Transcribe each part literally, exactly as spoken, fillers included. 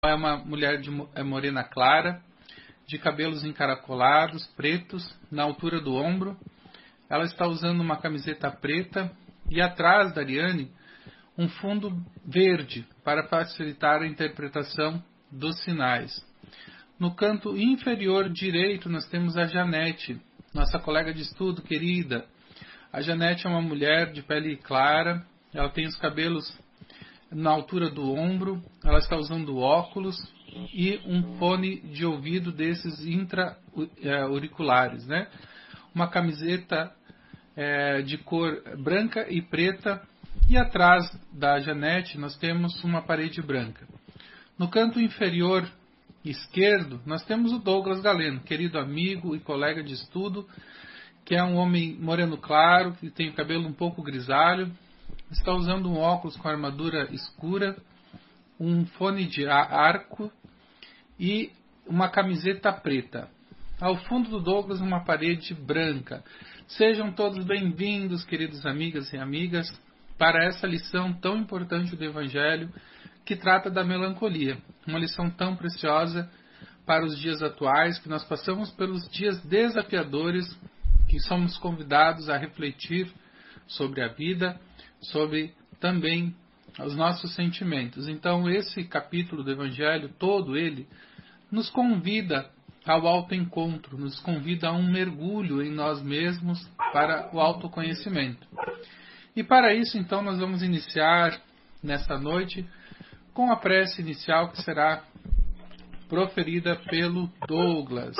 É uma mulher de morena clara, de cabelos encaracolados, pretos, na altura do ombro. Ela está usando uma camiseta preta e atrás da Ariane um fundo verde para facilitar a interpretação dos sinais. No canto inferior direito nós temos a Janete, nossa colega de estudo querida. A Janete é uma mulher de pele clara, ela tem os cabelos na altura do ombro, ela está usando óculos e um fone de ouvido desses intra-auriculares, né? Uma camiseta é, de cor branca e preta, e atrás da Janete nós temos uma parede branca. No canto inferior esquerdo nós temos o Douglas Galeno, querido amigo e colega de estudo, que é um homem moreno claro, que tem o cabelo um pouco grisalho, está usando um óculos com armadura escura, um fone de arco e uma camiseta preta. Ao fundo do Douglas, uma parede branca. Sejam todos bem-vindos, queridos amigas e amigas, para essa lição tão importante do Evangelho, que trata da melancolia. Uma lição tão preciosa para os dias atuais, que nós passamos pelos dias desafiadores, que somos convidados a refletir sobre a vida, sobre também os nossos sentimentos. Então, esse capítulo do Evangelho, todo ele, nos convida ao autoencontro, nos convida a um mergulho em nós mesmos para o autoconhecimento. E para isso, então, nós vamos iniciar nesta noite com a prece inicial que será proferida pelo Douglas.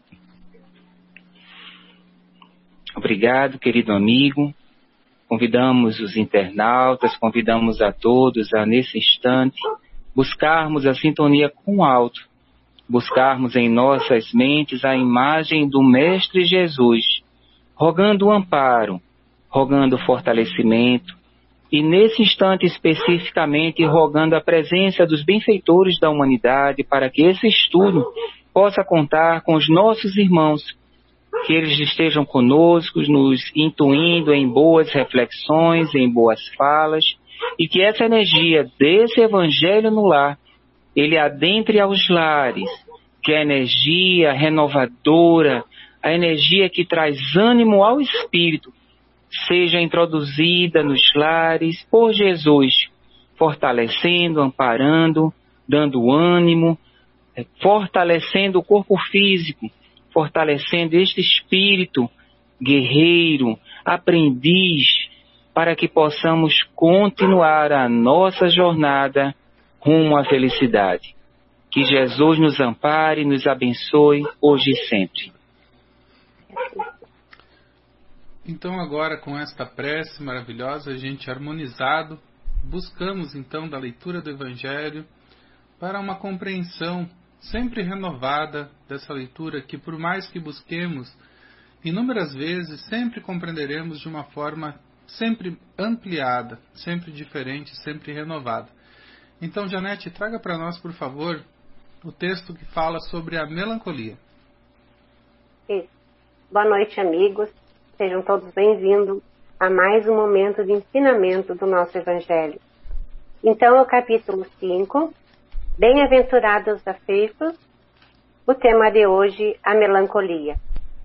Obrigado, querido amigo. Convidamos os internautas, convidamos a todos a, nesse instante, buscarmos a sintonia com o alto, buscarmos em nossas mentes a imagem do Mestre Jesus, rogando o amparo, rogando o fortalecimento, e nesse instante especificamente rogando a presença dos benfeitores da humanidade para que esse estudo possa contar com os nossos irmãos, que eles estejam conosco, nos intuindo em boas reflexões, em boas falas, e que essa energia desse Evangelho no lar, ele adentre aos lares, que a energia renovadora, a energia que traz ânimo ao espírito, seja introduzida nos lares por Jesus, fortalecendo, amparando, dando ânimo, fortalecendo o corpo físico, fortalecendo este espírito guerreiro, aprendiz, para que possamos continuar a nossa jornada rumo à felicidade. Que Jesus nos ampare e nos abençoe hoje e sempre. Então agora, com esta prece maravilhosa, a gente harmonizado, buscamos então da leitura do Evangelho para uma compreensão sempre renovada dessa leitura, que por mais que busquemos inúmeras vezes, sempre compreenderemos de uma forma sempre ampliada, sempre diferente, sempre renovada. Então, Janete, traga para nós, por favor, o texto que fala sobre a melancolia. Isso. Boa noite, amigos. Sejam todos bem-vindos a mais um momento de ensinamento do nosso Evangelho. Então, é o capítulo cinco, Bem-aventurados os aflitos, o tema de hoje, a melancolia.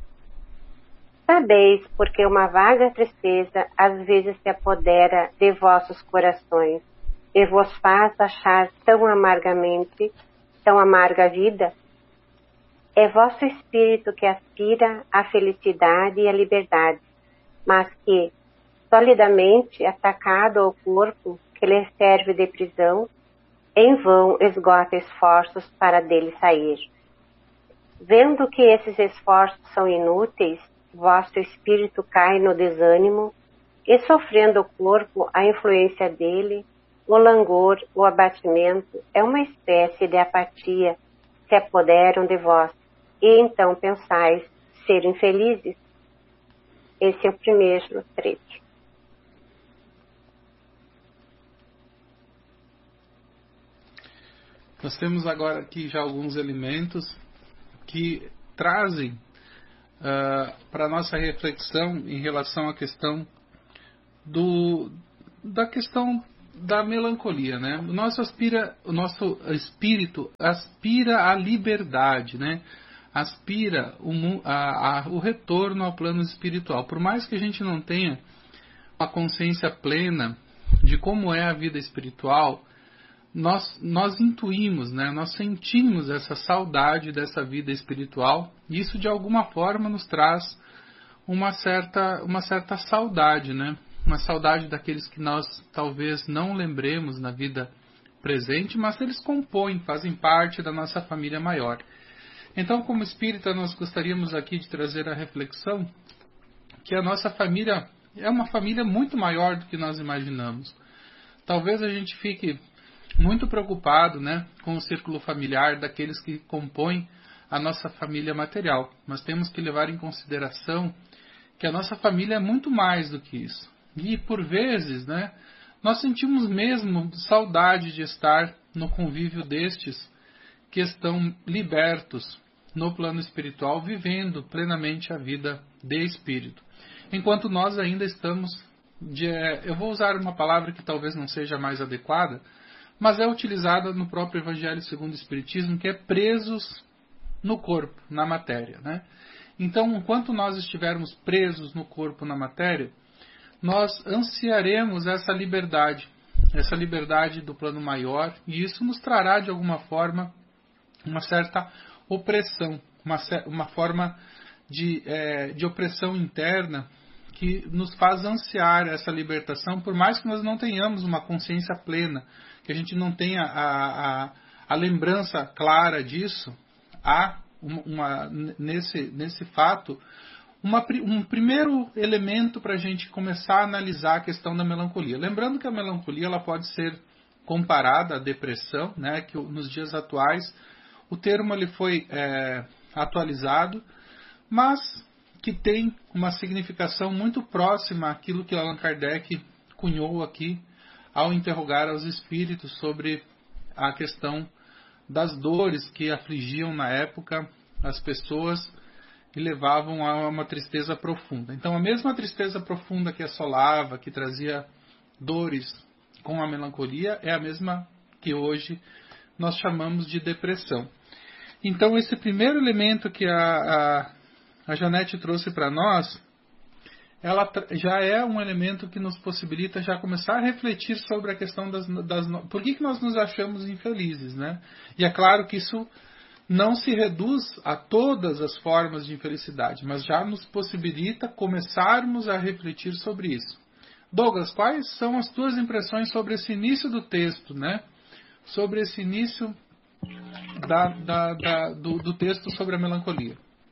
Sabeis porque uma vaga tristeza às vezes se apodera de vossos corações e vos faz achar tão amargamente, tão amarga a vida? É vosso espírito que aspira à felicidade e à liberdade, mas que, solidamente atacado ao corpo que lhe serve de prisão, em vão esgota esforços para dele sair. Vendo que esses esforços são inúteis, vosso espírito cai no desânimo, e sofrendo o corpo a influência dele, o langor, o abatimento, é uma espécie de apatia, se apoderam de vós, e então pensais ser infelizes. Esse é o primeiro trecho. Nós temos agora aqui já alguns elementos que trazem uh, para a nossa reflexão em relação à questão do, da questão da melancolia, né? O nosso, aspira, o nosso espírito aspira à liberdade, né? Aspira o, a, a, o retorno ao plano espiritual. Por mais que a gente não tenha uma consciência plena de como é a vida espiritual, nós, nós intuímos, né? Nós sentimos essa saudade dessa vida espiritual, e isso de alguma forma nos traz uma certa, uma certa saudade, né? Uma saudade daqueles que nós talvez não lembremos na vida presente, mas eles compõem, fazem parte da nossa família maior. Então, como espírita, nós gostaríamos aqui de trazer a reflexão que a nossa família é uma família muito maior do que nós imaginamos. Talvez a gente fique muito preocupado, né, com o círculo familiar daqueles que compõem a nossa família material. Mas temos que levar em consideração que a nossa família é muito mais do que isso. E, por vezes, né, nós sentimos mesmo saudade de estar no convívio destes que estão libertos no plano espiritual, vivendo plenamente a vida de espírito. Enquanto nós ainda estamos, de, eu vou usar uma palavra que talvez não seja mais adequada, mas é utilizada no próprio Evangelho segundo o Espiritismo, que é presos no corpo, na matéria, né? Então, enquanto nós estivermos presos no corpo, na matéria, nós ansiaremos essa liberdade, essa liberdade do plano maior, e isso nos trará de alguma forma uma certa opressão, uma, uma forma de, é, de opressão interna que nos faz ansiar essa libertação, por mais que nós não tenhamos uma consciência plena, que a gente não tenha a, a, a lembrança clara disso. Há uma, uma, nesse, nesse fato uma, um primeiro elemento para a gente começar a analisar a questão da melancolia. Lembrando que a melancolia ela pode ser comparada à depressão, né, que nos dias atuais o termo ele foi é, atualizado, mas que tem uma significação muito próxima àquilo que Allan Kardec cunhou aqui ao interrogar aos espíritos sobre a questão das dores que afligiam na época as pessoas e levavam a uma tristeza profunda. Então, a mesma tristeza profunda que assolava, que trazia dores com a melancolia, é a mesma que hoje nós chamamos de depressão. Então, esse primeiro elemento que a, a, a Janete trouxe para nós, ela já é um elemento que nos possibilita já começar a refletir sobre a questão das... das por que, que nós nos achamos infelizes, né? E é claro que isso não se reduz a todas as formas de infelicidade, mas já nos possibilita começarmos a refletir sobre isso. Douglas, quais são as tuas impressões sobre esse início do texto, né? Sobre esse início da, da, da, do, do texto sobre a melancolia?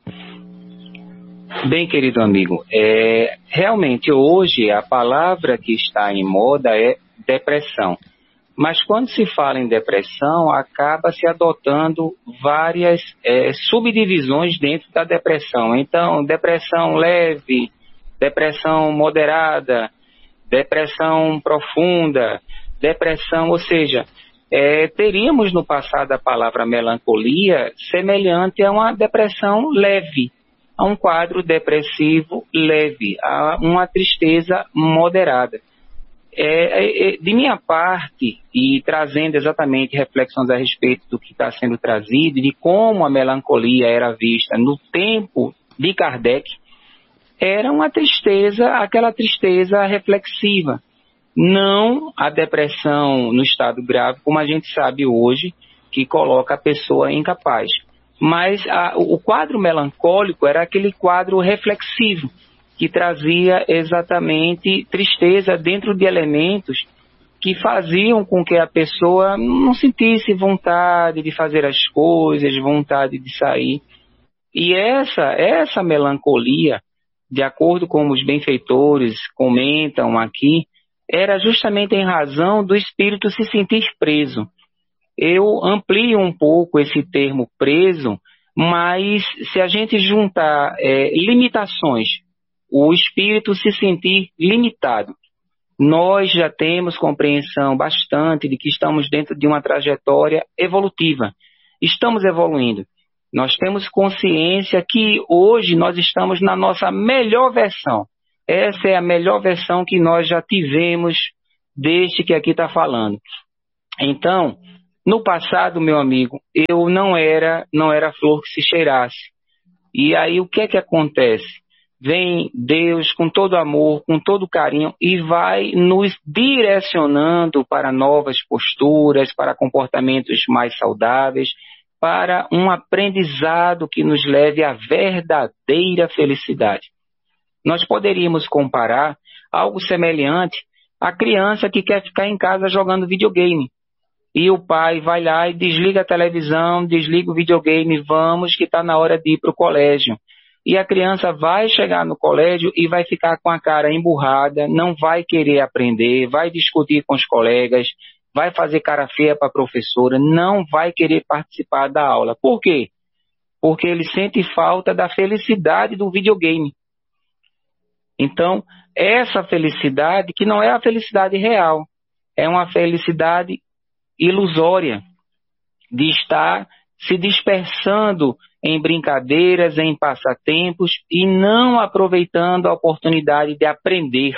Bem, querido amigo, é, realmente hoje a palavra que está em moda é depressão. Mas quando se fala em depressão, acaba se adotando várias é, subdivisões dentro da depressão. Então, depressão leve, depressão moderada, depressão profunda, depressão, ou seja, é, teríamos no passado a palavra melancolia semelhante a uma depressão leve, a um quadro depressivo leve, a uma tristeza moderada. É, é, de minha parte, e trazendo exatamente reflexões a respeito do que está sendo trazido, de como a melancolia era vista no tempo de Kardec, era uma tristeza, aquela tristeza reflexiva, não a depressão no estado grave, como a gente sabe hoje, que coloca a pessoa incapaz. Mas a, o quadro melancólico era aquele quadro reflexivo, que trazia exatamente tristeza dentro de elementos que faziam com que a pessoa não sentisse vontade de fazer as coisas, vontade de sair. E essa, essa melancolia, de acordo com os benfeitores comentam aqui, era justamente em razão do espírito se sentir preso. Eu amplio um pouco esse termo preso, mas se a gente juntar é, limitações, o espírito se sentir limitado, nós já temos compreensão bastante de que estamos dentro de uma trajetória evolutiva. Estamos evoluindo. Nós temos consciência que hoje nós estamos na nossa melhor versão. Essa é a melhor versão que nós já tivemos deste que aqui está falando. Então, no passado, meu amigo, eu não era, não era flor que se cheirasse. E aí o que é que acontece? Vem Deus com todo amor, com todo carinho e vai nos direcionando para novas posturas, para comportamentos mais saudáveis, para um aprendizado que nos leve à verdadeira felicidade. Nós poderíamos comparar algo semelhante à criança que quer ficar em casa jogando videogame. E o pai vai lá e desliga a televisão, desliga o videogame, vamos que está na hora de ir para o colégio. E a criança vai chegar no colégio e vai ficar com a cara emburrada, não vai querer aprender, vai discutir com os colegas, vai fazer cara feia para a professora, não vai querer participar da aula. Por quê? Porque ele sente falta da felicidade do videogame. Então, essa felicidade, que não é a felicidade real, é uma felicidade ilusória, de estar se dispersando em brincadeiras, em passatempos e não aproveitando a oportunidade de aprender.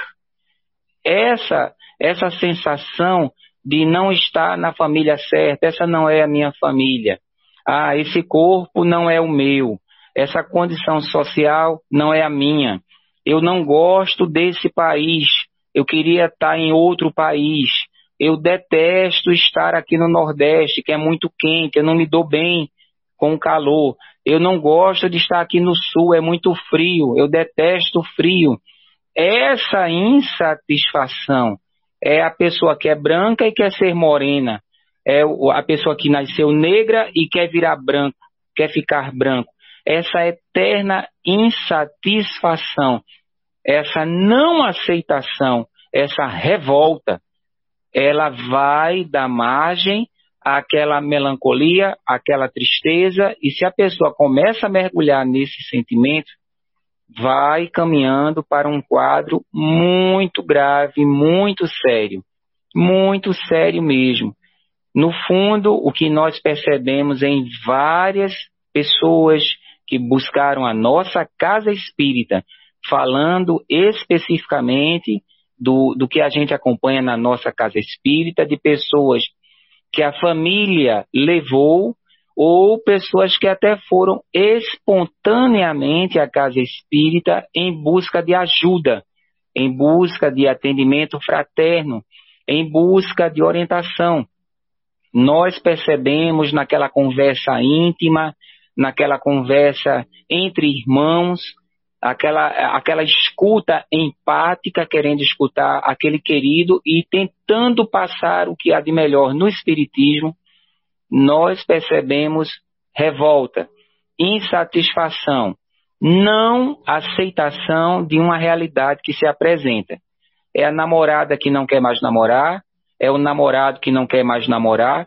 Essa, essa sensação de não estar na família certa, essa não é a minha família. Ah, esse corpo não é o meu. Essa condição social não é a minha. Eu não gosto desse país. Eu queria estar em outro país. Eu detesto estar aqui no Nordeste, que é muito quente. Eu não me dou bem com o calor. Eu não gosto de estar aqui no Sul, é muito frio. Eu detesto o frio. Essa insatisfação é a pessoa que é branca e quer ser morena. É a pessoa que nasceu negra e quer virar branco, quer ficar branco. Essa eterna insatisfação, essa não aceitação, essa revolta, ela vai dar margem àquela melancolia, àquela tristeza, e se a pessoa começa a mergulhar nesse sentimento, vai caminhando para um quadro muito grave, muito sério, muito sério mesmo. No fundo, o que nós percebemos em várias pessoas que buscaram a nossa casa espírita, falando especificamente do, do que a gente acompanha na nossa casa espírita, de pessoas que a família levou, ou pessoas que até foram espontaneamente à casa espírita em busca de ajuda, em busca de atendimento fraterno, em busca de orientação. Nós percebemos naquela conversa íntima, naquela conversa entre irmãos, aquela, aquela escuta empática, querendo escutar aquele querido e tentando passar o que há de melhor no espiritismo, nós percebemos revolta, insatisfação, não aceitação de uma realidade que se apresenta. É a namorada que não quer mais namorar, é o namorado que não quer mais namorar,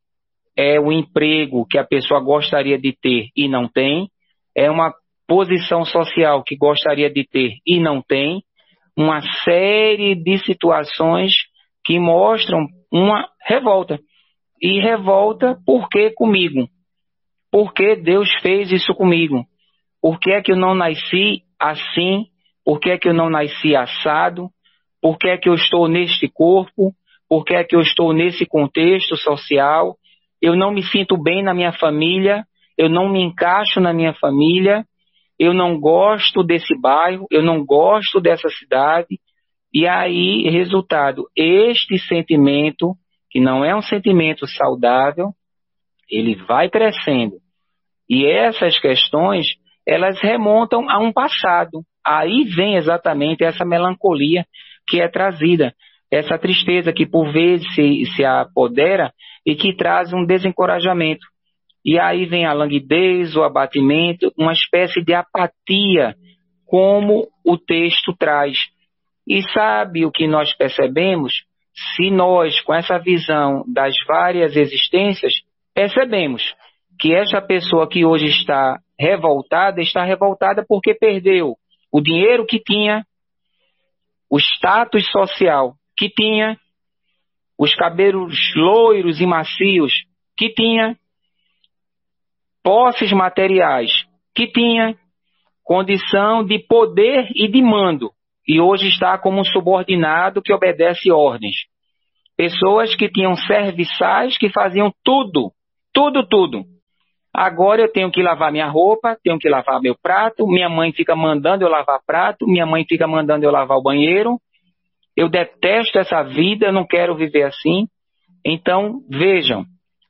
é o emprego que a pessoa gostaria de ter e não tem, é uma posição social que gostaria de ter e não tem, uma série de situações que mostram uma revolta. E revolta, por que comigo? Por que Deus fez isso comigo? Por que é que eu não nasci assim? Por que é que eu não nasci assado? Por que é que eu estou neste corpo? Por que é que eu estou nesse contexto social? Eu não me sinto bem na minha família, eu não me encaixo na minha família, eu não gosto desse bairro, eu não gosto dessa cidade. E aí, resultado, este sentimento, que não é um sentimento saudável, ele vai crescendo. E essas questões, elas remontam a um passado. Aí vem exatamente essa melancolia que é trazida, essa tristeza que por vezes se, se apodera e que traz um desencorajamento. E aí vem a languidez, o abatimento, uma espécie de apatia, como o texto traz. E sabe o que nós percebemos? Se nós, com essa visão das várias existências, percebemos que essa pessoa que hoje está revoltada, está revoltada porque perdeu o dinheiro que tinha, o status social que tinha, os cabelos loiros e macios que tinha, posses materiais que tinha, condição de poder e de mando, e hoje está como um subordinado que obedece ordens. Pessoas que tinham serviçais que faziam tudo, tudo, tudo. Agora eu tenho que lavar minha roupa, tenho que lavar meu prato, minha mãe fica mandando eu lavar prato, minha mãe fica mandando eu lavar o banheiro. Eu detesto essa vida, eu não quero viver assim. Então, vejam,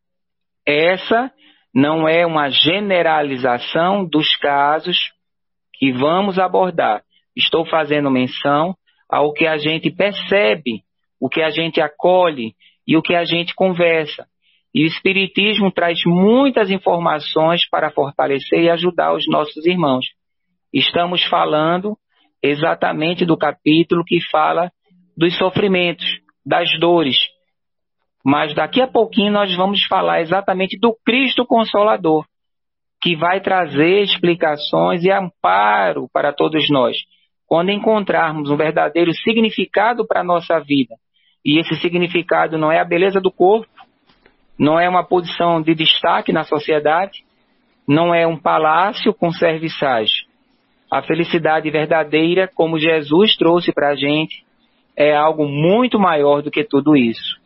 essa não é uma generalização dos casos que vamos abordar. Estou fazendo menção ao que a gente percebe, o que a gente acolhe e o que a gente conversa. E o Espiritismo traz muitas informações para fortalecer e ajudar os nossos irmãos. Estamos falando exatamente do capítulo que fala dos sofrimentos, das dores. Mas daqui a pouquinho nós vamos falar exatamente do Cristo Consolador, que vai trazer explicações e amparo para todos nós. Quando encontrarmos um verdadeiro significado para a nossa vida, e esse significado não é a beleza do corpo, não é uma posição de destaque na sociedade, não é um palácio com serviçais. A felicidade verdadeira, como Jesus trouxe para a gente, é algo muito maior do que tudo isso.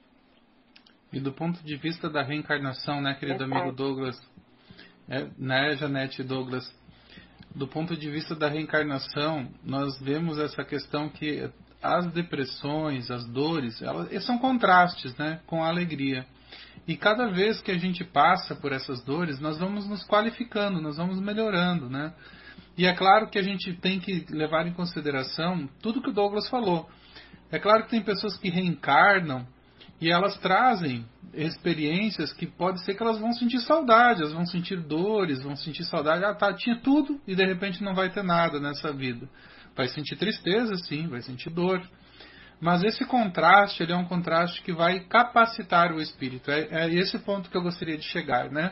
E do ponto de vista da reencarnação, né, querido amigo Douglas, é, né, Janete e Douglas, do ponto de vista da reencarnação, nós vemos essa questão que as depressões, as dores, elas, elas são contrastes, né, com a alegria. E cada vez que a gente passa por essas dores, nós vamos nos qualificando, nós vamos melhorando, né? E é claro que a gente tem que levar em consideração tudo que o Douglas falou. É claro que tem pessoas que reencarnam e elas trazem experiências que pode ser que elas vão sentir saudade, elas vão sentir dores, vão sentir saudade. Ah, tá, tinha tudo e de repente não vai ter nada nessa vida. Vai sentir tristeza, sim, vai sentir dor. Mas esse contraste, ele é um contraste que vai capacitar o espírito. É, é esse ponto que eu gostaria de chegar, né?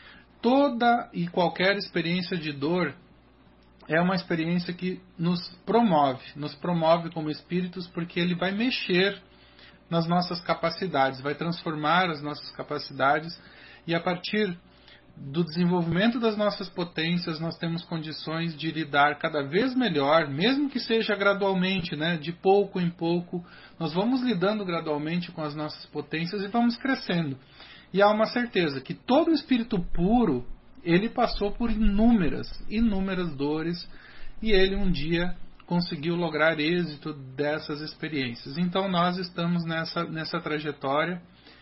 Toda e qualquer experiência de dor é uma experiência que nos promove, nos promove como espíritos, porque ele vai mexer nas nossas capacidades, vai transformar as nossas capacidades, e a partir do desenvolvimento das nossas potências, nós temos condições de lidar cada vez melhor, mesmo que seja gradualmente, né, de pouco em pouco, nós vamos lidando gradualmente com as nossas potências e vamos crescendo. E há uma certeza que todo espírito puro, ele passou por inúmeras, inúmeras dores, e ele um dia conseguiu lograr êxito dessas experiências. Então nós estamos nessa, nessa trajetória,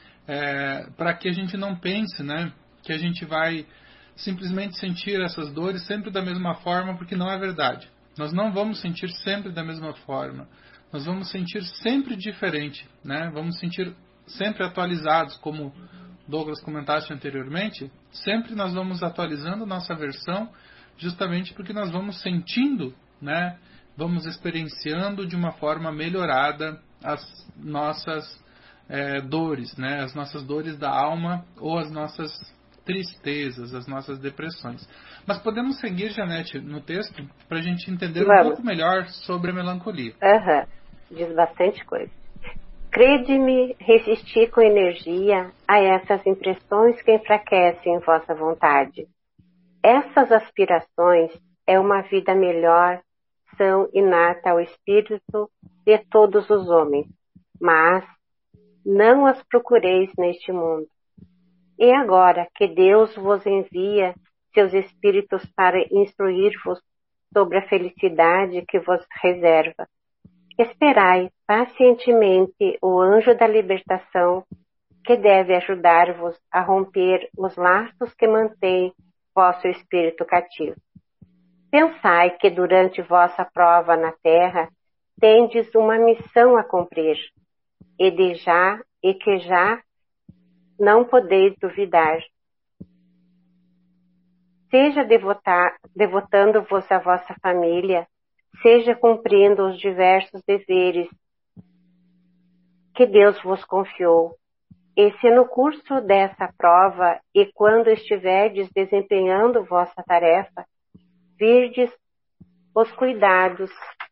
é, para que a gente não pense, né, que a gente vai simplesmente sentir essas dores sempre da mesma forma, porque não é verdade. Nós não vamos sentir sempre da mesma forma. Nós vamos sentir sempre diferente, né? Vamos sentir sempre atualizados, como Douglas comentaste anteriormente. Sempre nós vamos atualizando nossa versão, justamente porque nós vamos sentindo, né? Vamos experienciando de uma forma melhorada as nossas é, dores, né? As nossas dores da alma ou as nossas tristezas, as nossas depressões. Mas podemos seguir, Janete, no texto, para a gente entender Vamos. um pouco melhor sobre a melancolia. Uhum. Diz bastante coisa. Crede-me resistir com energia a essas impressões que enfraquecem vossa vontade. Essas aspirações é uma vida melhor, são inata ao espírito de todos os homens, mas não as procureis neste mundo. E agora que Deus vos envia seus espíritos para instruir-vos sobre a felicidade que vos reserva, esperai pacientemente o anjo da libertação, que deve ajudar-vos a romper os laços que mantêm vosso espírito cativo. Pensai que durante vossa prova na terra tendes uma missão a cumprir, e de já e que já não podeis duvidar. Seja devotar, devotando-vos à vossa família, seja cumprindo os diversos deveres que Deus vos confiou. E se no curso dessa prova e quando estiverdes desempenhando vossa tarefa, virdes os cuidados,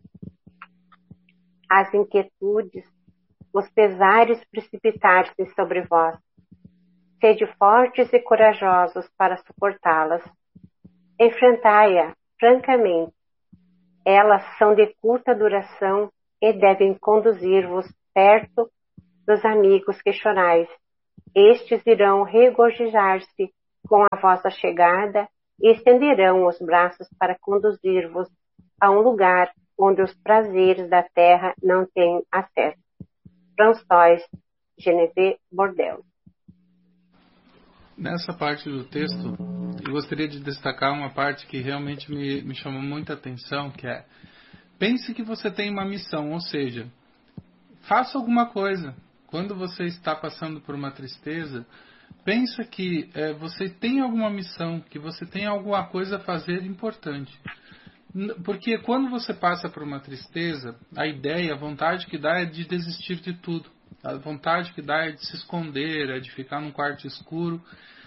as inquietudes, os pesares precipitar-se sobre vós, sede fortes e corajosos para suportá-las. Enfrentai-a francamente. Elas são de curta duração e devem conduzir-vos perto dos amigos que chorais. Estes irão regozijar-se com a vossa chegada e estenderão os braços para conduzir-vos a um lugar onde os prazeres da terra não têm acesso. François Geneviève Bordel. Nessa parte do texto, eu gostaria de destacar uma parte que realmente me, me chamou muita atenção, que é: pense que você tem uma missão, ou seja, faça alguma coisa. Quando você está passando por uma tristeza, pensa que é, você tem alguma missão, que você tem alguma coisa a fazer importante. Porque quando você passa por uma tristeza, a ideia, a vontade que dá é de desistir de tudo. A vontade que dá é de se esconder, é de ficar num quarto escuro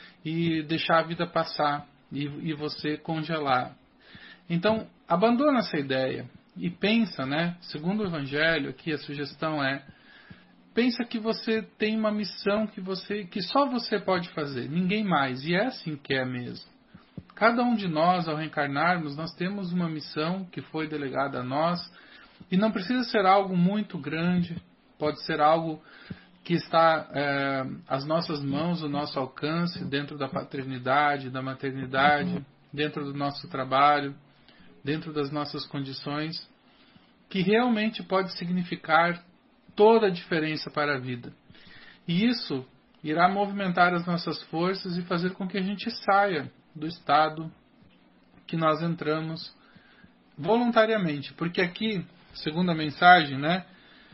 e deixar a vida passar e, e você congelar. Então, abandona essa ideia e pensa, né? Segundo o Evangelho, aqui a sugestão é: pensa que você tem uma missão que, você, que só você pode fazer, ninguém mais. E é assim que é mesmo. Cada um de nós, ao reencarnarmos, nós temos uma missão que foi delegada a nós, e não precisa ser algo muito grande, pode ser algo que está é, às nossas mãos, ao nosso alcance, dentro da paternidade, da maternidade, dentro do nosso trabalho, dentro das nossas condições, que realmente pode significar toda a diferença para a vida. E isso irá movimentar as nossas forças e fazer com que a gente saia do estado que nós entramos voluntariamente. Porque aqui, segundo a mensagem, né,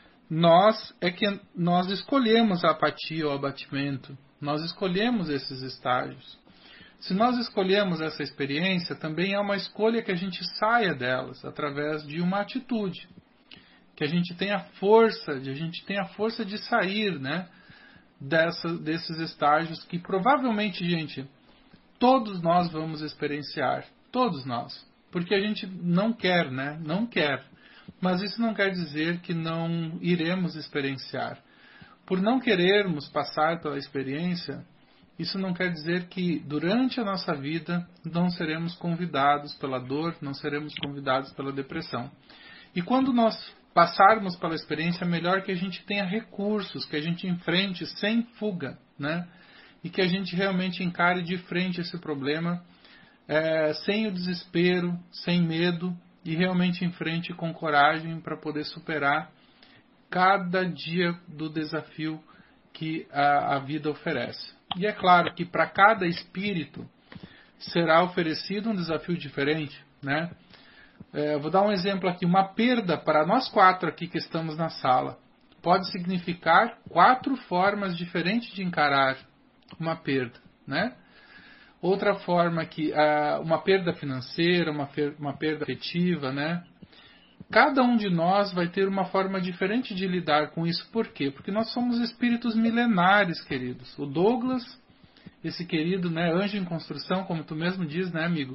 nós é que nós escolhemos a apatia ou abatimento. Nós escolhemos esses estágios. Se nós escolhemos essa experiência, também é uma escolha que a gente saia delas através de uma atitude. Que a gente tenha força, de a gente tenha força de sair, né, dessa, desses estágios que provavelmente, gente, todos nós vamos experienciar. Todos nós. Porque a gente não quer, né? Não quer. Mas isso não quer dizer que não iremos experienciar. Por não querermos passar pela experiência, isso não quer dizer que durante a nossa vida não seremos convidados pela dor, não seremos convidados pela depressão. E quando nós passarmos pela experiência, é melhor que a gente tenha recursos, que a gente enfrente sem fuga, né? E que a gente realmente encare de frente esse problema, é, sem o desespero, sem medo, e realmente enfrente com coragem para poder superar cada dia do desafio que a, a vida oferece. E é claro que para cada espírito será oferecido um desafio diferente, né? É, vou dar um exemplo aqui. Uma perda para nós quatro aqui que estamos na sala pode significar quatro formas diferentes de encarar uma perda, né? Outra forma que uh, uma perda financeira, uma, uma perda afetiva, né? Cada um de nós vai ter uma forma diferente de lidar com isso. Por quê? Porque nós somos espíritos milenares, queridos. O Douglas, esse querido, né, anjo em construção, como tu mesmo diz, né, amigo?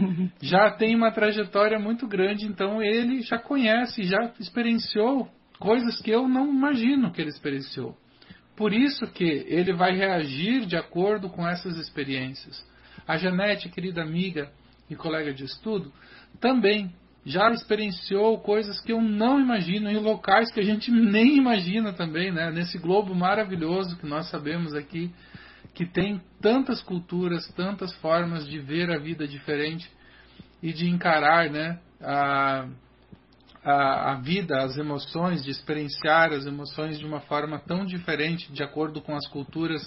Já tem uma trajetória muito grande, então ele já conhece, já experienciou coisas que eu não imagino que ele experienciou. Por isso que ele vai reagir de acordo com essas experiências. A Janete, querida amiga e colega de estudo, também já experienciou coisas que eu não imagino, em locais que a gente nem imagina também, né? Nesse globo maravilhoso que nós sabemos aqui, que tem tantas culturas, tantas formas de ver a vida diferente e de encarar, né, a, a, a vida, as emoções, de experienciar as emoções de uma forma tão diferente, de acordo com as culturas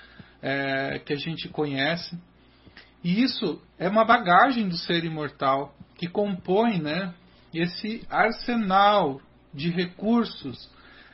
é, que a gente conhece. E isso é uma bagagem do ser imortal, que compõe, né, esse arsenal de recursos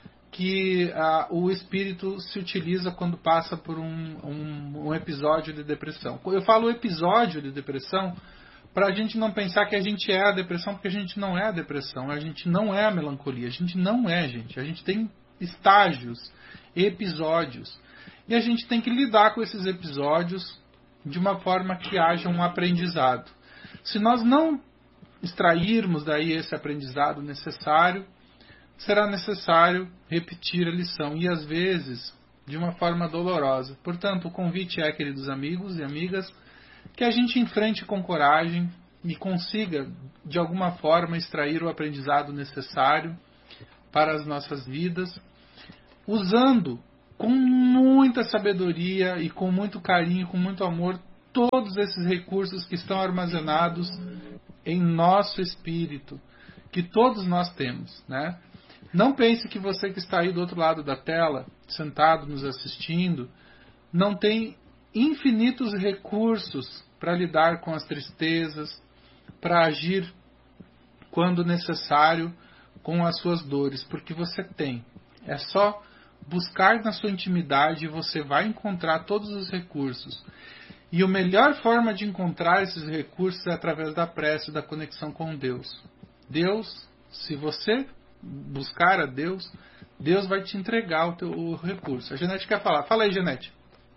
que a, o espírito se utiliza quando passa por um, um, um episódio de depressão. Eu falo episódio de depressão para a gente não pensar que a gente é a depressão, porque a gente não é a depressão, a gente não é a melancolia, a gente não é, gente. A gente tem estágios, episódios, e a gente tem que lidar com esses episódios de uma forma que haja um aprendizado. Se nós não extrairmos daí esse aprendizado necessário, será necessário repetir a lição, e às vezes de uma forma dolorosa. Portanto, o convite é, queridos amigos e amigas, que a gente enfrente com coragem e consiga, de alguma forma, extrair o aprendizado necessário para as nossas vidas. usando com muita sabedoria e com muito carinho, com muito amor, todos esses recursos que estão armazenados em nosso espírito, que todos nós temos, né? Não pense que você que está aí do outro lado da tela, sentado nos assistindo, não tem infinitos recursos para lidar com as tristezas, para agir quando necessário com as suas dores, porque você tem. É só buscar na sua intimidade e você vai encontrar todos os recursos. E a melhor forma de encontrar esses recursos é através da prece, da conexão com Deus. Deus, se você buscar a Deus, Deus vai te entregar o, teu, o recurso. A Janete quer falar. Fala aí, Janete.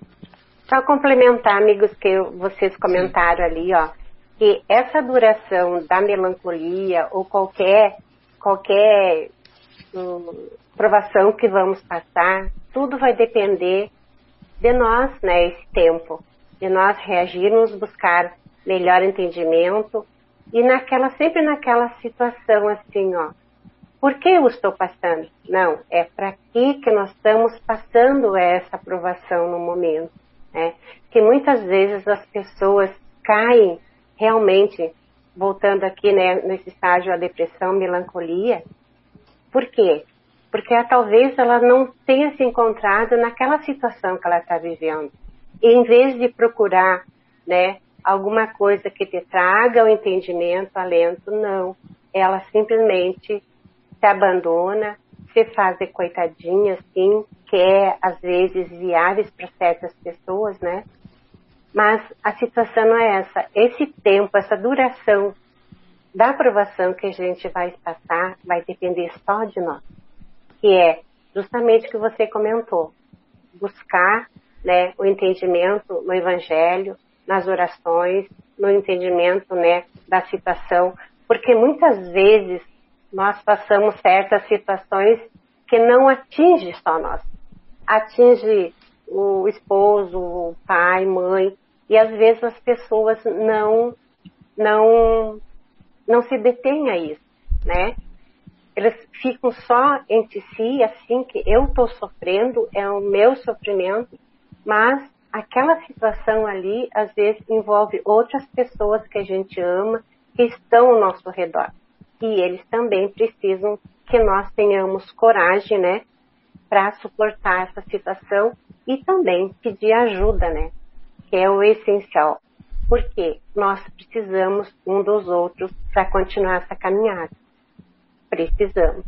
Só complementar, amigos, que vocês comentaram Sim. ali, ó, que essa duração da melancolia ou qualquer, qualquer hum, provação que vamos passar, tudo vai depender de nós, né, esse tempo, de nós reagirmos, buscar melhor entendimento e naquela, sempre naquela situação assim, ó, por que eu estou passando? Não, é para que que nós estamos passando essa provação no momento, né? Que muitas vezes as pessoas caem realmente, voltando aqui, né, nesse estágio da depressão, melancolia. Por quê? Porque talvez ela não tenha se encontrado naquela situação que ela está vivendo. E em vez de procurar, né, alguma coisa que te traga o entendimento, alento, não. Ela simplesmente se abandona, se faz de coitadinha, assim, que é, às vezes, viáveis para certas pessoas, né? Mas a situação não é essa. Esse tempo, essa duração da aprovação que a gente vai passar, vai depender só de nós. Que é justamente o que você comentou. Buscar, né, o entendimento no Evangelho, nas orações, no entendimento, né, da situação. Porque muitas vezes nós passamos certas situações que não atinge só nós. Atinge o esposo, o pai, mãe, e às vezes as pessoas não, não, não se detêm a isso, né? Eles ficam só entre si, assim que eu estou sofrendo, é o meu sofrimento, mas aquela situação ali, às vezes, envolve outras pessoas que a gente ama, que estão ao nosso redor. E eles também precisam que nós tenhamos coragem, né, para suportar essa situação e também pedir ajuda, né, que é o essencial. Porque nós precisamos um dos outros para continuar essa caminhada. Precisamos.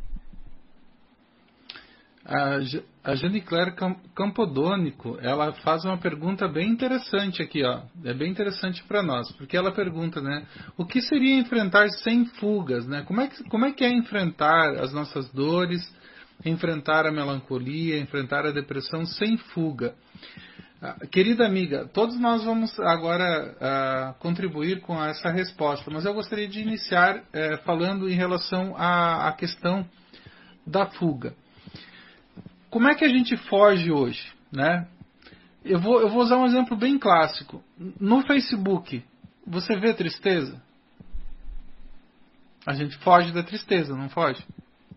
A, a Jane Claire Campodônico, ela faz uma pergunta bem interessante aqui, ó. É bem interessante para nós, porque ela pergunta, né, o que seria enfrentar sem fugas, né? Como é que, como é que é enfrentar as nossas dores, enfrentar a melancolia, enfrentar a depressão sem fuga? Uh, querida amiga, todos nós vamos agora uh, contribuir com essa resposta, mas eu gostaria de iniciar uh, falando em relação à, à questão da fuga. Como é que a gente foge hoje, né? Eu vou, eu vou usar um exemplo bem clássico. No Facebook, você vê tristeza? A gente foge da tristeza, não foge?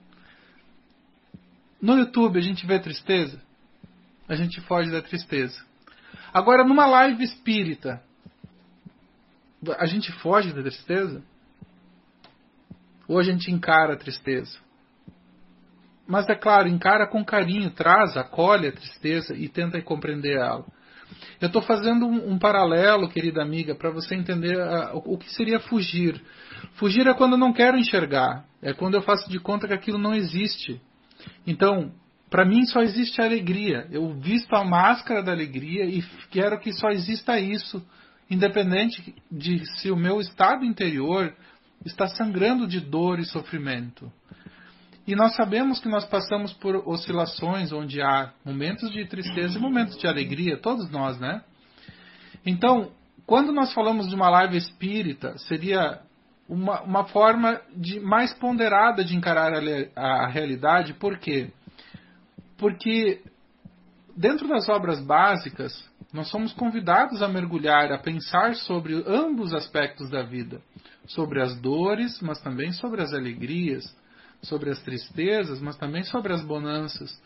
No YouTube, a gente vê tristeza? A gente foge da tristeza. Agora, numa live espírita, a gente foge da tristeza? Ou a gente encara a tristeza? Mas, é claro, encara com carinho, traz, acolhe a tristeza e tenta compreender ela. Eu estou fazendo um, um paralelo, querida amiga, para você entender a, o, o que seria fugir. Fugir é quando eu não quero enxergar. É quando eu faço de conta que aquilo não existe. Então, para mim só existe a alegria. Eu visto a máscara da alegria e quero que só exista isso, independente de se o meu estado interior está sangrando de dor e sofrimento. E nós sabemos que nós passamos por oscilações onde há momentos de tristeza e momentos de alegria, todos nós, né? Então, quando nós falamos de uma live espírita, seria uma, uma forma de, mais ponderada de encarar a, a realidade. Por quê? Porque dentro das obras básicas, nós somos convidados a mergulhar, a pensar sobre ambos os aspectos da vida. Sobre as dores, mas também sobre as alegrias. Sobre as tristezas, mas também sobre as bonanças.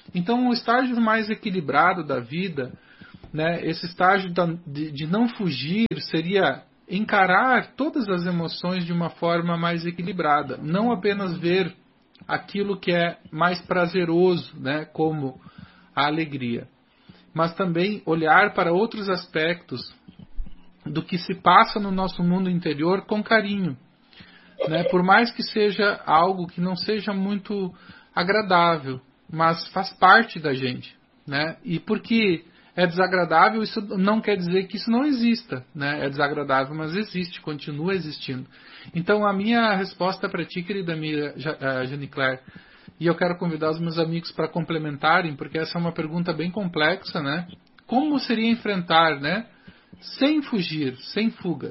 Então, o estágio mais equilibrado da vida, né, esse estágio da, de, de não fugir, seria encarar todas as emoções de uma forma mais equilibrada. Não apenas ver aquilo que é mais prazeroso, né, como a alegria, mas também olhar para outros aspectos do que se passa no nosso mundo interior com carinho, né? Por mais que seja algo que não seja muito agradável, mas faz parte da gente, né? E porque é desagradável, isso não quer dizer que isso não exista, né? É desagradável, mas existe, continua existindo. Então, a minha resposta para ti, querida amiga Jane Claire, e eu quero convidar os meus amigos para complementarem, porque essa é uma pergunta bem complexa, né? Como seria enfrentar, né? Sem fugir, sem fugas.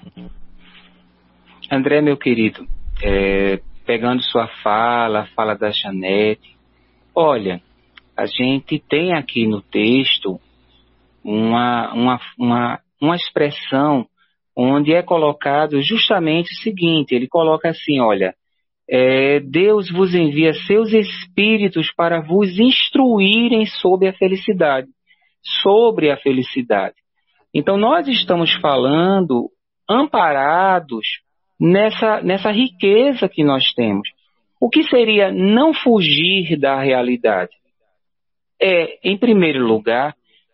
André, meu querido, é, pegando sua fala, a fala da Janete, olha, a gente tem aqui no texto uma, uma, uma, uma expressão onde é colocado justamente o seguinte, ele coloca assim, olha, é, Deus vos envia seus espíritos para vos instruírem sobre a felicidade, sobre a felicidade. Então, nós estamos falando amparados nessa, nessa riqueza que nós temos. O que seria não fugir da realidade? É, em primeiro lugar,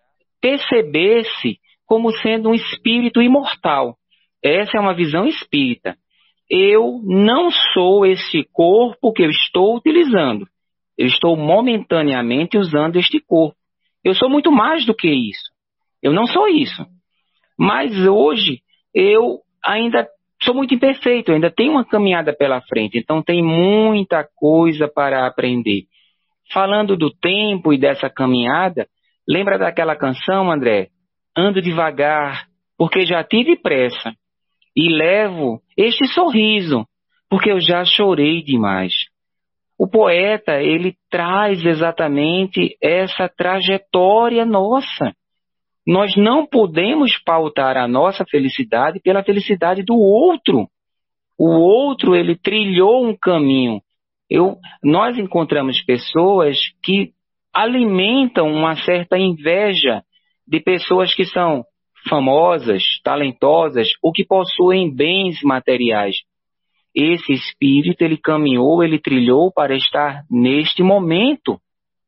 perceber-se como sendo um espírito imortal. Essa é uma visão espírita. Eu não sou este corpo que eu estou utilizando. Eu estou momentaneamente usando este corpo. Eu sou muito mais do que isso. Eu não sou isso. Mas hoje eu ainda sou muito imperfeito, eu ainda tenho uma caminhada pela frente, então tem muita coisa para aprender. Falando do tempo e dessa caminhada, lembra daquela canção, André? Ando devagar, porque já tive pressa, e levo este sorriso, porque eu já chorei demais. O poeta, ele traz exatamente essa trajetória nossa. Nós não podemos pautar a nossa felicidade pela felicidade do outro. O outro, ele trilhou um caminho. Eu, nós encontramos pessoas que alimentam uma certa inveja de pessoas que são famosas, talentosas ou que possuem bens materiais. Esse espírito, ele caminhou, ele trilhou para estar neste momento.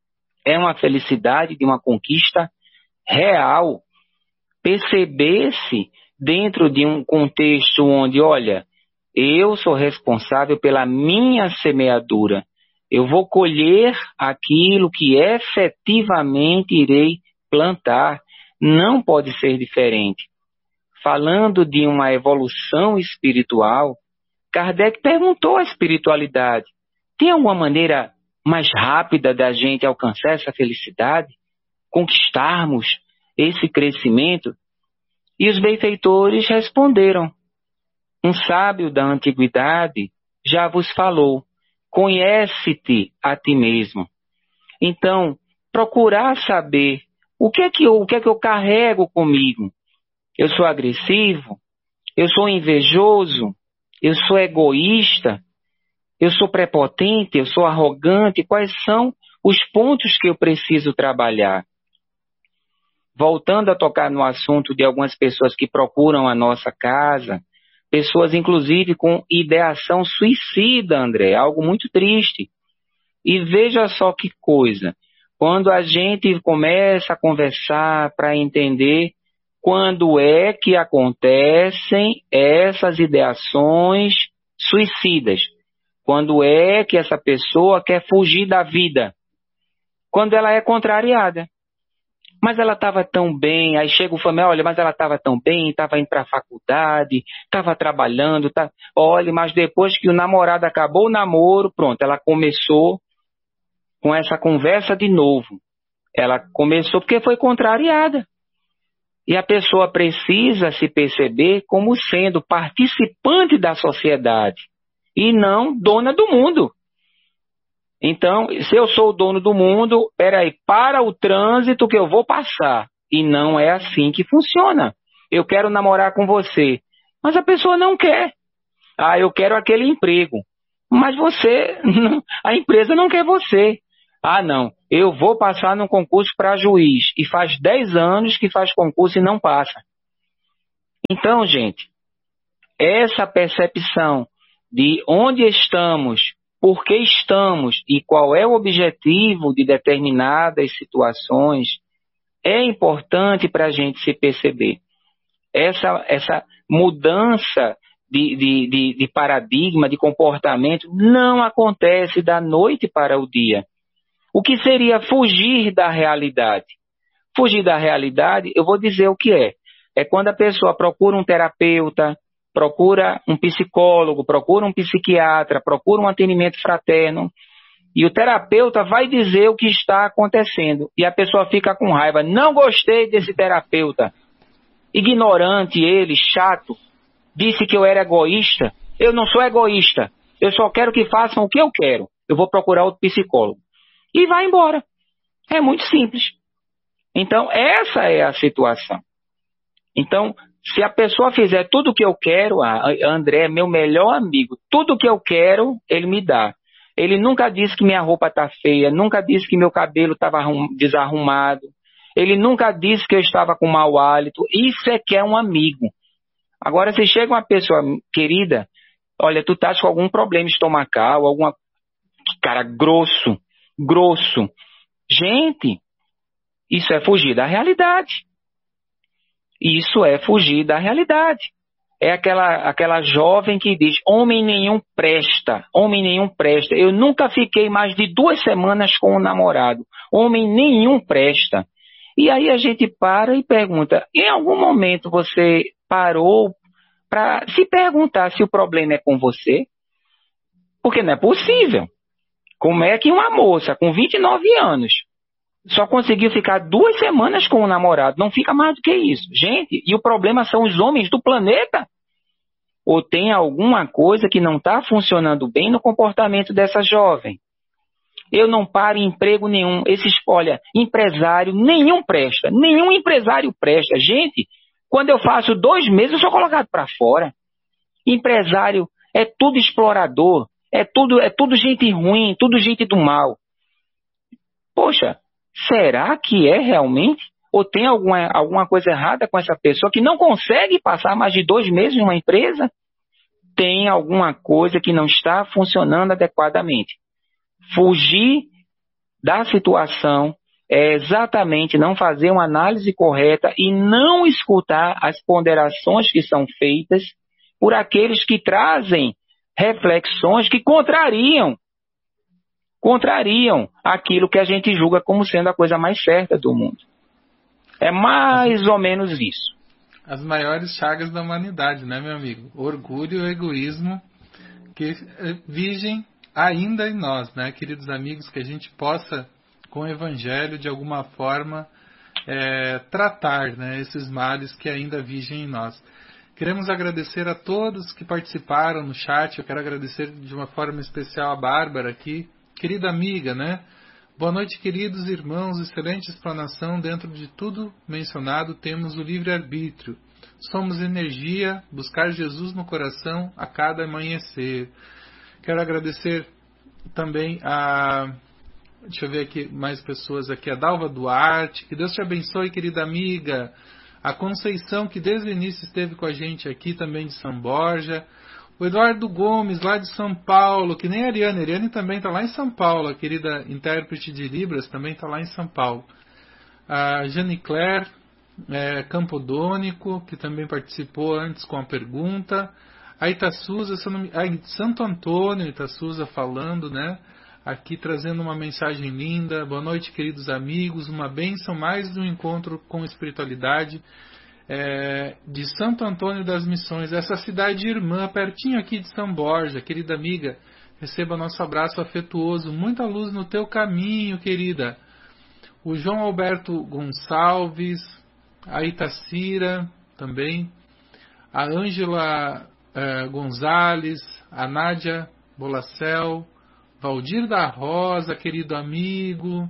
É uma felicidade de uma conquista real, perceber-se dentro de um contexto onde, olha, eu sou responsável pela minha semeadura, eu vou colher aquilo que efetivamente irei plantar, não pode ser diferente. Falando de uma evolução espiritual, Kardec perguntou à espiritualidade, tem alguma maneira mais rápida da gente alcançar essa felicidade? Conquistarmos esse crescimento? E os benfeitores responderam, um sábio da antiguidade já vos falou, conhece-te a ti mesmo. Então, procurar saber o que é que eu, o que é que eu carrego comigo. Eu sou agressivo? Eu sou invejoso? Eu sou egoísta? Eu sou prepotente? Eu sou arrogante? Quais são os pontos que eu preciso trabalhar? Voltando a tocar no assunto de algumas pessoas que procuram a nossa casa, pessoas inclusive com ideação suicida, André, algo muito triste. E veja só que coisa, quando a gente começa a conversar para entender quando é que acontecem essas ideações suicidas, quando é que essa pessoa quer fugir da vida, quando ela é contrariada. Mas ela estava tão bem, aí chega o familiar, olha, mas ela estava tão bem, estava indo para a faculdade, estava trabalhando, tá... olha, mas depois que o namorado acabou o namoro, pronto, ela começou com essa conversa de novo. Ela começou porque foi contrariada. E a pessoa precisa se perceber como sendo participante da sociedade e não dona do mundo. Então, se eu sou o dono do mundo, peraí, para o trânsito que eu vou passar. E não é assim que funciona. Eu quero namorar com você, mas a pessoa não quer. Ah, eu quero aquele emprego, mas você, a empresa não quer você. Ah, não, eu vou passar num concurso para juiz, e faz dez anos que faz concurso e não passa. Então, gente, essa percepção de onde estamos, por que estamos e qual é o objetivo de determinadas situações é importante para a gente se perceber. Essa, essa mudança de, de, de, de paradigma, de comportamento, não acontece da noite para o dia. O que seria fugir da realidade? Fugir da realidade, eu vou dizer o que é. É quando a pessoa procura um terapeuta, procura um psicólogo, procura um psiquiatra, procura um atendimento fraterno, e o terapeuta vai dizer o que está acontecendo. E a pessoa fica com raiva. Não gostei desse terapeuta. Ignorante ele, chato. Disse que eu era egoísta. Eu não sou egoísta. Eu só quero que façam o que eu quero. Eu vou procurar outro psicólogo. E vai embora. É muito simples. Então, essa é a situação. Então, se a pessoa fizer tudo o que eu quero, ah, André é meu melhor amigo. Tudo o que eu quero, ele me dá. Ele nunca disse que minha roupa está feia, nunca disse que meu cabelo estava desarrumado, ele nunca disse que eu estava com mau hálito. Isso é que é um amigo. Agora, se chega uma pessoa querida, olha, tu estás com algum problema estomacal, alguma... Cara, grosso, grosso. Gente, isso é fugir da realidade. Isso é fugir da realidade. É aquela, aquela jovem que diz, homem nenhum presta, homem nenhum presta. Eu nunca fiquei mais de duas semanas com um namorado. Homem nenhum presta. E aí a gente para e pergunta, em algum momento você parou para se perguntar se o problema é com você? Porque não é possível. Como é que uma moça com vinte e nove anos só conseguiu ficar duas semanas com o namorado? Não fica mais do que isso. Gente, e o problema são os homens do planeta? Ou tem alguma coisa que não está funcionando bem no comportamento dessa jovem? Eu não paro em emprego nenhum. Esses, olha, empresário nenhum presta. Nenhum empresário presta. Gente, quando eu faço dois meses, eu sou colocado para fora. Empresário é tudo explorador. É tudo, é tudo gente ruim, tudo gente do mal. Poxa, será que é realmente? Ou tem alguma, alguma coisa errada com essa pessoa que não consegue passar mais de dois meses numa empresa? Tem alguma coisa que não está funcionando adequadamente. Fugir da situação é exatamente não fazer uma análise correta e não escutar as ponderações que são feitas por aqueles que trazem reflexões que contrariam contrariam aquilo que a gente julga como sendo a coisa mais certa do mundo. É mais ou menos isso. As maiores chagas da humanidade, né, meu amigo? Orgulho e egoísmo que vigem ainda em nós, né, queridos amigos? Que a gente possa, com o Evangelho, de alguma forma, é, tratar, né, esses males que ainda vigem em nós. Queremos agradecer a todos que participaram no chat. Eu quero agradecer de uma forma especial a Bárbara aqui, querida amiga, né? Boa noite, queridos irmãos. Excelente explanação. Dentro de tudo mencionado, temos o livre-arbítrio. Somos energia, buscar Jesus no coração a cada amanhecer. Quero agradecer também a... Deixa eu ver aqui mais pessoas aqui. A Dalva Duarte. Que Deus te abençoe, querida amiga. A Conceição, que desde o início esteve com a gente aqui, também de São Borja. O Eduardo Gomes, lá de São Paulo, que nem a Ariane. A Ariane também está lá em São Paulo. A querida intérprete de Libras também está lá em São Paulo. A Jane Claire é, Campodônico, que também participou antes com a pergunta. A Itassuza, a Santo Antônio, Itassuza falando, né? Aqui trazendo uma mensagem linda. Boa noite, queridos amigos. Uma bênção, mais de um encontro com espiritualidade. É, de Santo Antônio das Missões, essa cidade irmã, pertinho aqui de São Borja. Querida amiga, receba nosso abraço afetuoso. Muita luz no teu caminho, querida. O João Alberto Gonçalves, a Itacira também, a Ângela é, Gonzalez, a Nádia Bolacel, Valdir da Rosa, querido amigo,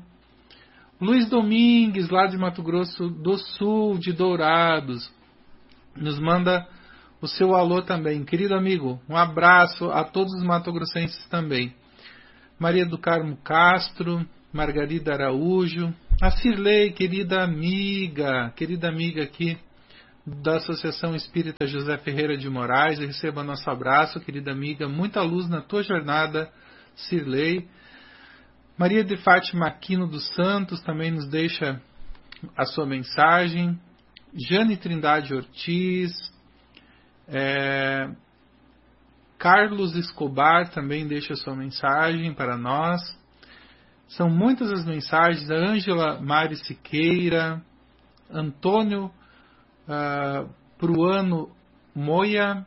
Luiz Domingues, lá de Mato Grosso do Sul, de Dourados, nos manda o seu alô também. Querido amigo, um abraço a todos os matogrossenses também. Maria do Carmo Castro, Margarida Araújo, a Cirlei, querida amiga, querida amiga aqui da Associação Espírita José Ferreira de Moraes, receba nosso abraço, querida amiga, muita luz na tua jornada, Cirlei. Maria de Fátima Aquino dos Santos também nos deixa a sua mensagem. Jane Trindade Ortiz, é, Carlos Escobar também deixa a sua mensagem para nós. São muitas as mensagens. A Ângela Mari Siqueira, Antônio uh, Pruano Moia,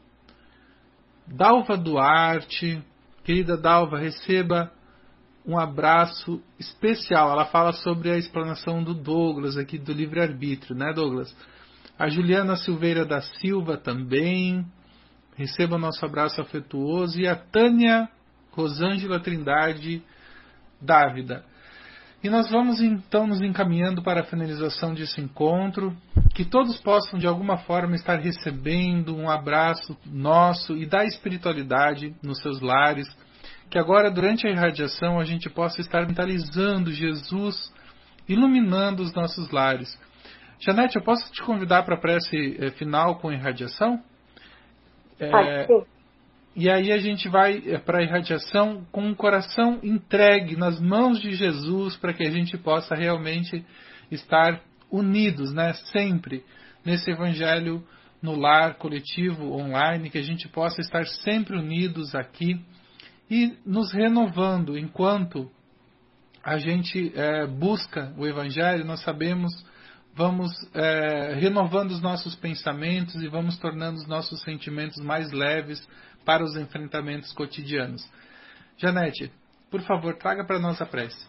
Dalva Duarte. Querida Dalva, receba um abraço especial. Ela fala sobre a explanação do Douglas aqui do livre-arbítrio, né, Douglas? A Juliana Silveira da Silva também. Receba nosso abraço afetuoso. E a Tânia Rosângela Trindade Dávida. E nós vamos então nos encaminhando para a finalização desse encontro. Que todos possam de alguma forma estar recebendo um abraço nosso e da espiritualidade nos seus lares. Que agora, durante a irradiação, a gente possa estar mentalizando Jesus, iluminando os nossos lares. Janete, eu posso te convidar para a prece eh, final com a irradiação? É, sim. E aí a gente vai eh, para a irradiação com o coração entregue nas mãos de Jesus, para que a gente possa realmente estar unidos, né, sempre nesse evangelho no lar coletivo online, que a gente possa estar sempre unidos aqui e nos renovando enquanto a gente é, busca o evangelho. Nós sabemos, vamos é, renovando os nossos pensamentos e vamos tornando os nossos sentimentos mais leves para os enfrentamentos cotidianos. Janete, por favor, traga para nós a prece.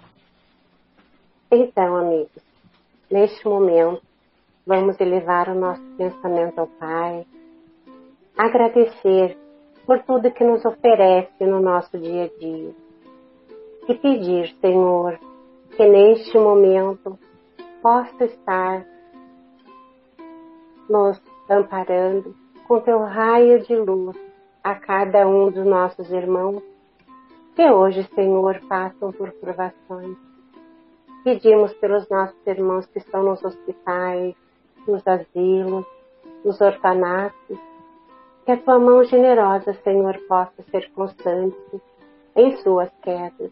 Então, amigos, neste momento, vamos elevar o nosso pensamento ao Pai, agradecer por tudo que nos oferece no nosso dia a dia e pedir, Senhor, que neste momento possa estar nos amparando com teu raio de luz a cada um dos nossos irmãos que hoje, Senhor, passam por provações. Pedimos pelos nossos irmãos que estão nos hospitais, nos asilos, nos orfanatos, que a tua mão generosa, Senhor, possa ser constante em suas quedas.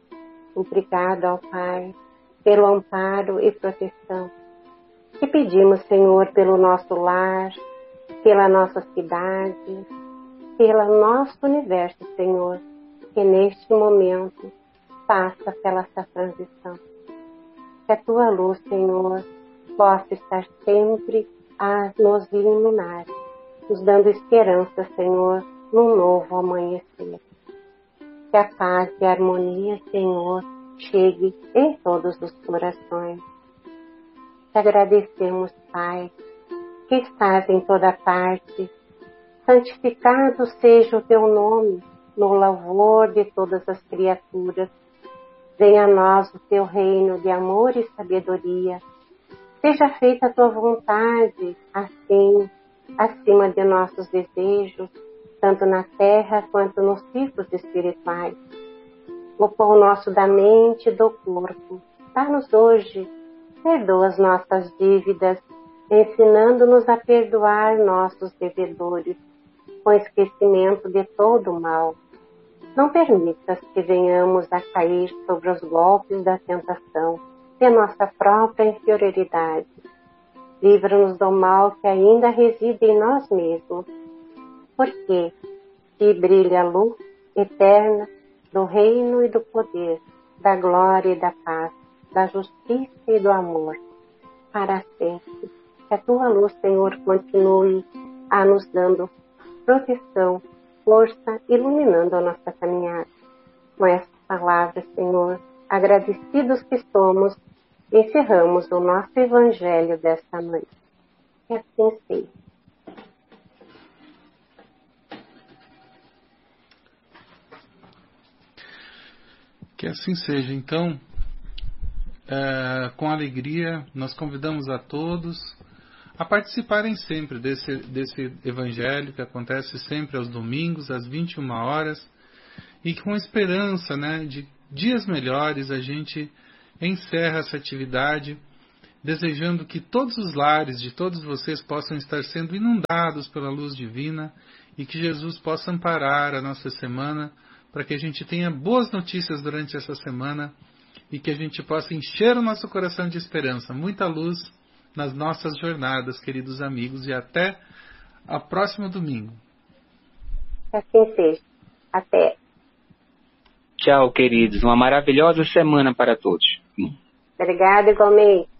Obrigado ao Pai pelo amparo e proteção. E pedimos, Senhor, pelo nosso lar, pela nossa cidade, pelo nosso universo, Senhor, que neste momento passa pela essa transição. Que a tua luz, Senhor, possa estar sempre a nos iluminar, nos dando esperança, Senhor, num novo amanhecer. Que a paz e a harmonia, Senhor, chegue em todos os corações. Te agradecemos, Pai, que estás em toda parte. Santificado seja o teu nome no louvor de todas as criaturas. Venha a nós o teu reino de amor e sabedoria. Seja feita a tua vontade, assim, acima de nossos desejos, tanto na terra quanto nos ciclos espirituais. O pão nosso da mente e do corpo, dá-nos hoje, perdoa as nossas dívidas, ensinando-nos a perdoar nossos devedores, com esquecimento de todo o mal. Não permitas que venhamos a cair sobre os golpes da tentação de nossa própria inferioridade. Livra-nos do mal que ainda reside em nós mesmos, porque te brilha a luz eterna do reino e do poder, da glória e da paz, da justiça e do amor, para sempre. Que a tua luz, Senhor, continue a nos dando proteção, força, iluminando a nossa caminhada. Com essas palavras, Senhor, agradecidos que somos, encerramos o nosso Evangelho desta noite. Que assim seja. Que assim seja. Então, é, com alegria, nós convidamos a todos a participarem sempre desse, desse Evangelho que acontece sempre aos domingos, às vinte e uma horas, e com esperança, né, de dias melhores, a gente encerra essa atividade, desejando que todos os lares de todos vocês possam estar sendo inundados pela luz divina e que Jesus possa amparar a nossa semana para que a gente tenha boas notícias durante essa semana e que a gente possa encher o nosso coração de esperança, muita luz nas nossas jornadas, queridos amigos, e até a próximo domingo. Que assim seja. Até. Tchau, queridos. Uma maravilhosa semana para todos. Obrigada, igualmente.